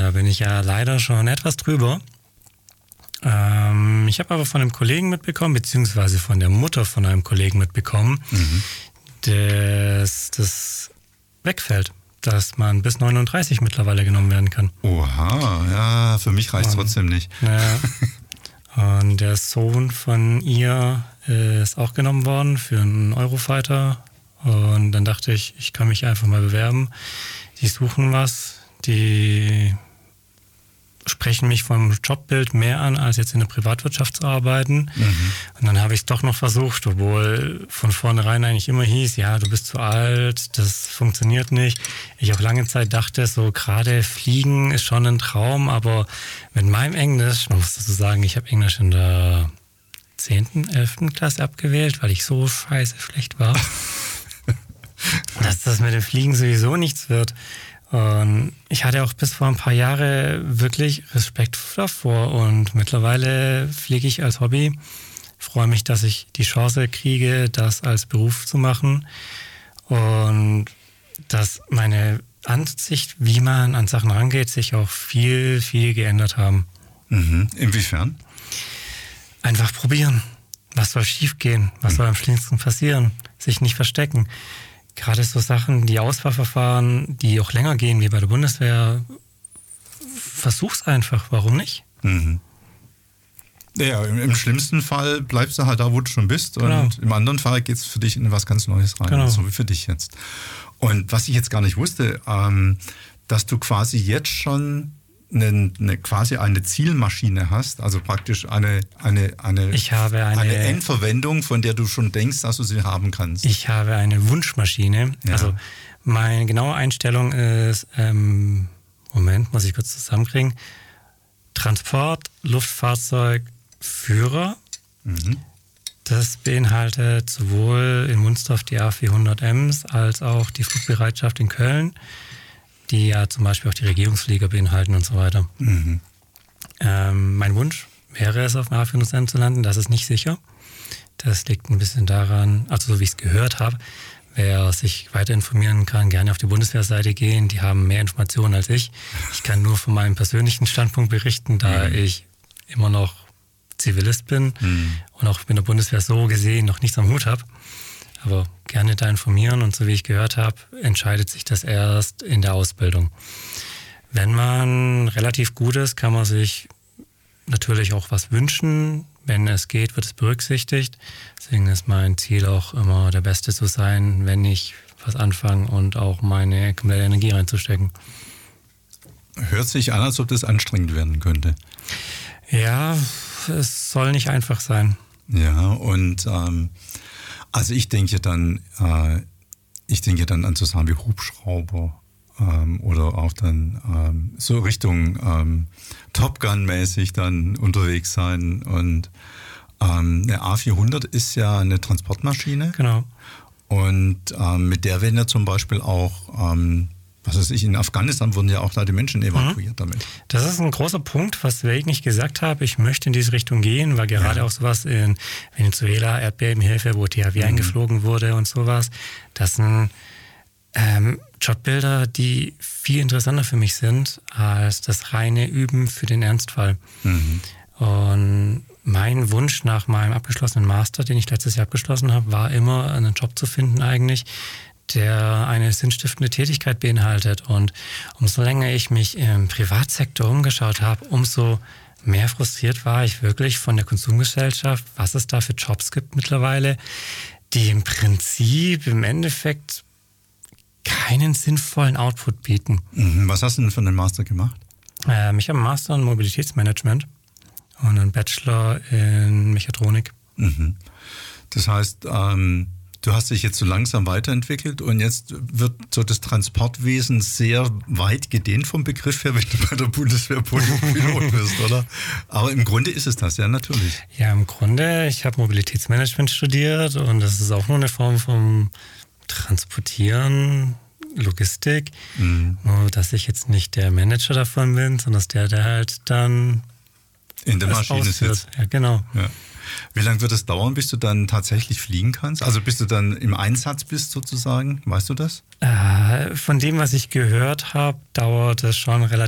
da bin ich ja leider schon etwas drüber. Ich habe aber von einem Kollegen mitbekommen, beziehungsweise von der Mutter von einem Kollegen mitbekommen, dass das wegfällt, dass man bis 39 mittlerweile genommen werden kann. Oha, ja, für mich reicht es trotzdem nicht. Ja. Und der Sohn von ihr ist auch genommen worden für einen Eurofighter. Und dann dachte ich, ich kann mich einfach mal bewerben. Die suchen was, die sprechen mich vom Jobbild mehr an, als jetzt in der Privatwirtschaft zu arbeiten. Und dann habe ich es doch noch versucht, obwohl von vornherein eigentlich immer hieß, ja, du bist zu alt, das funktioniert nicht. Ich auch lange Zeit dachte, so gerade Fliegen ist schon ein Traum, aber mit meinem Englisch, man muss dazu sagen, ich habe Englisch in der 10., 11. Klasse abgewählt, weil ich so scheiße schlecht war, dass das mit dem Fliegen sowieso nichts wird. Und ich hatte auch bis vor ein paar Jahren wirklich Respekt davor und mittlerweile fliege ich als Hobby. Freue mich, dass ich die Chance kriege, das als Beruf zu machen und dass meine Ansicht, wie man an Sachen rangeht, sich auch viel, viel geändert haben. Inwiefern? Einfach probieren. Was soll schiefgehen? Was soll am schlimmsten passieren? Sich nicht verstecken. Gerade so Sachen, die Auswahlverfahren, die auch länger gehen wie bei der Bundeswehr, versuch's einfach, warum nicht? Ja, im schlimmsten Fall bleibst du halt da, wo du schon bist und im anderen Fall geht's für dich in was ganz Neues rein, so wie für dich jetzt. Und was ich jetzt gar nicht wusste, dass du quasi jetzt schon quasi eine Zielmaschine hast, also praktisch eine Endverwendung, von der du schon denkst, dass du sie haben kannst. Ich habe eine Wunschmaschine. Ja. Also meine genaue Einstellung ist, Moment, muss ich kurz zusammenkriegen, Transport, Luftfahrzeug, Führer. Das beinhaltet sowohl in Wunstorf die A400Ms als auch die Flugbereitschaft in Köln, die ja zum Beispiel auch die Regierungsflieger beinhalten und so weiter. Mein Wunsch wäre es, auf dem A400M zu landen. Das ist nicht sicher. Das liegt ein bisschen daran, also so wie ich es gehört habe, wer sich weiter informieren kann, gerne auf die Bundeswehrseite gehen. Die haben mehr Informationen als ich. Ich kann nur von meinem persönlichen Standpunkt berichten, da ich immer noch Zivilist bin und auch mit der Bundeswehr so gesehen noch nichts am Hut habe. Aber gerne da informieren und so wie ich gehört habe, entscheidet sich das erst in der Ausbildung. Wenn man relativ gut ist, kann man sich natürlich auch was wünschen. Wenn es geht, wird es berücksichtigt. Deswegen ist mein Ziel auch immer, der Beste zu sein, wenn ich was anfange und auch meine komplette Energie reinzustecken. Hört sich an, als ob das anstrengend werden könnte. Ja, es soll nicht einfach sein. Ja, und also ich denke dann an so Sachen wie Hubschrauber oder auch dann so Richtung Top Gun-mäßig dann unterwegs sein. Und eine A400 ist ja eine Transportmaschine. Genau. Und mit der werden ja zum Beispiel auch was weiß ich, in Afghanistan wurden ja auch da die Menschen evakuiert damit. Das ist ein großer Punkt, was ich nicht gesagt habe. Ich möchte in diese Richtung gehen, weil gerade auch sowas in Venezuela, Erdbebenhilfe, wo THW eingeflogen wurde und sowas, das sind Jobbilder, die viel interessanter für mich sind als das reine Üben für den Ernstfall. Und mein Wunsch nach meinem abgeschlossenen Master, den ich letztes Jahr abgeschlossen habe, war immer, einen Job zu finden eigentlich, der eine sinnstiftende Tätigkeit beinhaltet. Und umso länger ich mich im Privatsektor umgeschaut habe, umso mehr frustriert war ich wirklich von der Konsumgesellschaft, was es da für Jobs gibt mittlerweile, die im Prinzip im Endeffekt keinen sinnvollen Output bieten. Was hast du denn für einen Master gemacht? Ich habe einen Master in Mobilitätsmanagement und einen Bachelor in Mechatronik. Das heißt, du hast dich jetzt so langsam weiterentwickelt und jetzt wird so das Transportwesen sehr weit gedehnt vom Begriff her, wenn du bei der Bundeswehr Pilot bist, oder? Aber im Grunde ist es das, ja, natürlich. Ja, im Grunde, ich habe Mobilitätsmanagement studiert und das ist auch nur eine Form vom Transportieren, Logistik. Nur, dass ich jetzt nicht der Manager davon bin, sondern der halt dann in der Maschine sitzt. Ja, genau. Ja. Wie lange wird es dauern, bis du dann tatsächlich fliegen kannst? Also bis du dann im Einsatz bist sozusagen? Weißt du das? Von dem, was ich gehört habe, dauert es schon relativ